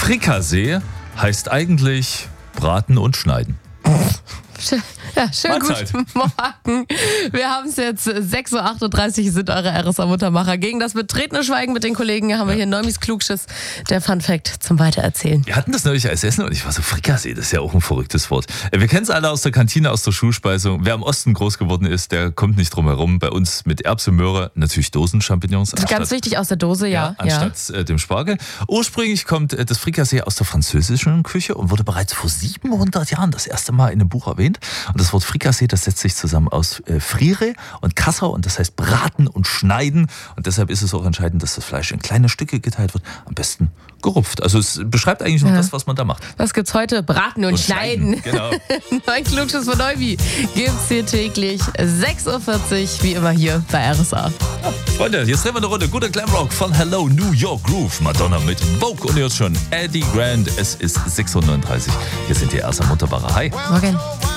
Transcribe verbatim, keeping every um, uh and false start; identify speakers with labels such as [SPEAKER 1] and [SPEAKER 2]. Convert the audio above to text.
[SPEAKER 1] Frikassee heißt eigentlich braten und schneiden.
[SPEAKER 2] Ja, schönen guten Morgen. Wir haben es jetzt sechs Uhr achtunddreißig, sind eure R S A-Muttermacher. Gegen das betretene Schweigen mit den Kollegen haben wir hier Neumis Klugschiss, der Fun-Fact zum Weitererzählen.
[SPEAKER 1] Wir hatten das neulich als Essen und ich war so, Frikassee, das ist ja auch ein verrücktes Wort. Wir kennen es alle aus der Kantine, aus der Schulspeisung. Wer im Osten groß geworden ist, der kommt nicht drum herum. Bei uns mit Erbse, Möhre, natürlich Dosen-Champignons.
[SPEAKER 2] Das ist ganz wichtig, aus der Dose, ja.
[SPEAKER 1] ja anstatt ja. dem Spargel. Ursprünglich kommt das Frikassee aus der französischen Küche und wurde bereits vor siebenhundert Jahren das erste Mal in einem Buch erwähnt. Und das Wort Frikassee, das setzt sich zusammen aus äh, Friere und Kassau und das heißt braten und schneiden. Und deshalb ist es auch entscheidend, dass das Fleisch in kleine Stücke geteilt wird, am besten gerupft. Also es beschreibt eigentlich nur ja. das, was man da macht.
[SPEAKER 2] Was gibt's heute? Braten und, und schneiden.
[SPEAKER 1] schneiden. Genau.
[SPEAKER 2] Neuen Klugschiss von Neubi gibt's hier täglich sechs Uhr vierzig, wie immer hier bei R S A.
[SPEAKER 1] Ja, Freunde, jetzt drehen wir eine Runde. Guter Glamrock von Hello New York Groove. Madonna mit Vogue und jetzt schon Eddie Grant. Es ist sechs Uhr neununddreißig. Hier sind die R S A-Muttermacher. Hi.
[SPEAKER 2] Morgen.